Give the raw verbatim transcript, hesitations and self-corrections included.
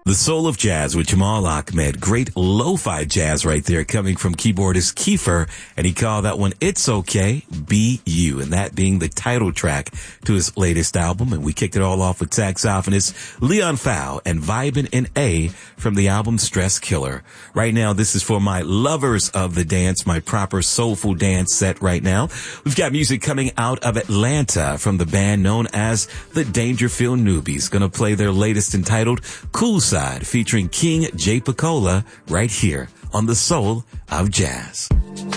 The Soul of Jazz with Jamal Ahmed. Great lo-fi jazz right there coming from keyboardist Kiefer. And he called that one It's Okay, Be You. And that being the title track to his latest album. And we kicked it all off with saxophonist Leon Fowle and Vibin' in A from the album Stress Killer. Right now, this is for my lovers of the dance, my proper soulful dance set right now. We've got music coming out of Atlanta from the band known as the Dangerfield Newbies. Gonna play their latest entitled Cool Side featuring King Jay Picola right here on The Soul of Jazz.